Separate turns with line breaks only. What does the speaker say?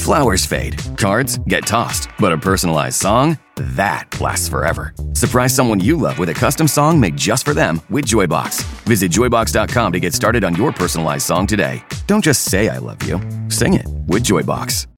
Flowers fade, cards get tossed, but a personalized song? That lasts forever. Surprise someone you love with a custom song made just for them with Joybox. Visit joybox.com to get started on your personalized song today. Don't just say I love you. Sing it with Joybox.